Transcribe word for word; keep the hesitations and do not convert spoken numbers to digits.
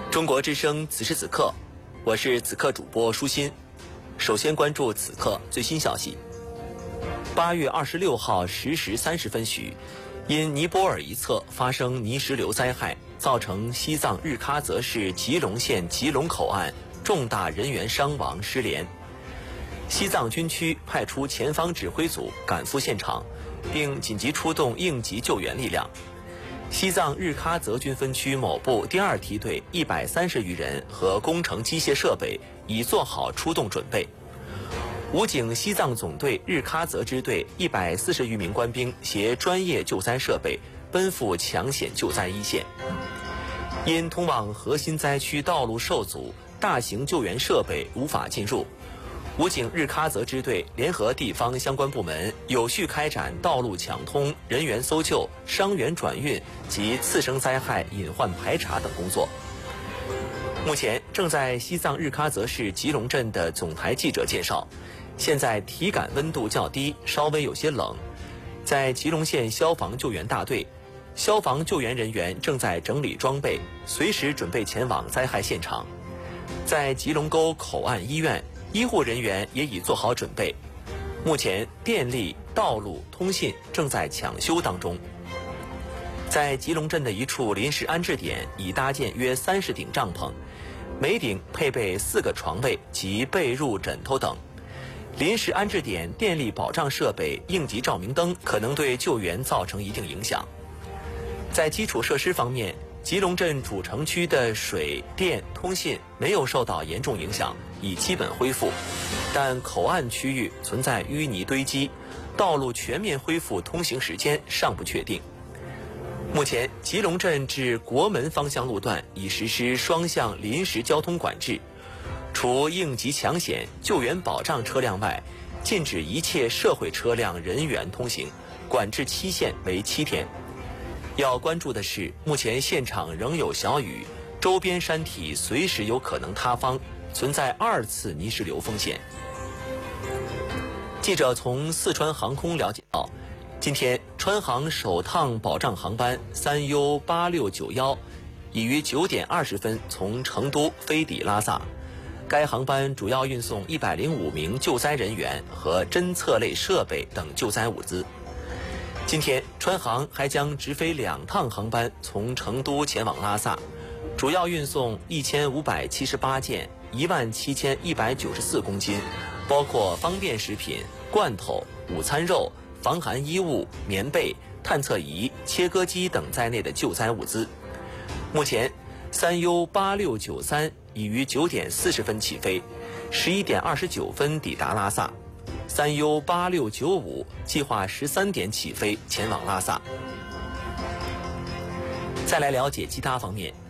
中国之声此时此刻，我是此刻主播舒心。首先关注此刻最新消息。八月二十六号十时三十分许，因尼泊尔一侧发生泥石流灾害，造成西藏日喀则市吉隆县吉隆口岸重大人员伤亡失联。西藏军区派出前方指挥组赶赴现场，并紧急出动应急救援力量。西藏日喀则军分区某部第二梯队一百三十余人和工程机械设备已做好出动准备。武警西藏总队日喀则支队一百四十余名官兵携专业救灾设备奔赴抢险救灾一线。因通往核心灾区道路受阻，大型救援设备无法进入，武警日喀则支队联合地方相关部门，有序开展道路抢通、人员搜救、伤员转运及次生灾害隐患排查等工作。目前正在西藏日喀则市吉隆镇的总台记者介绍，现在体感温度较低，稍微有些冷。在吉隆县消防救援大队，消防救援人员正在整理装备，随时准备前往灾害现场。在吉隆沟口岸医院，医护人员也已做好准备。目前电力、道路、通信正在抢修当中。在吉隆镇的一处临时安置点已搭建约三十顶帐篷，每顶配备四个床位及被褥、枕头等。临时安置点电力保障设备、应急照明灯可能对救援造成一定影响。在基础设施方面，吉隆镇主城区的水电通信没有受到严重影响，已基本恢复，但口岸区域存在淤泥堆积，道路全面恢复通行时间尚不确定。目前吉隆镇至国门方向路段已实施双向临时交通管制，除应急抢险、救援保障车辆外，禁止一切社会车辆人员通行，管制期限为七天。要关注的是，目前现场仍有小雨，周边山体随时有可能塌方，存在二次泥石流风险。记者从四川航空了解到，今天川航首趟保障航班三 U 八六九一已于九点二十分从成都飞抵拉萨。该航班主要运送一百零五名救灾人员和侦测类设备等救灾物资。今天川航还将直飞两趟航班从成都前往拉萨，主要运送一千五百七十八件一万七千一百九十四公斤，包括方便食品、罐头、午餐肉、防寒衣物、棉被、探测仪、切割机等在内的救灾物资。目前三 U 八六九三已于九点四十分起飞，十一点二十九分抵达拉萨。三 U 八六九五计划十三点起飞前往拉萨。再来了解其他方面。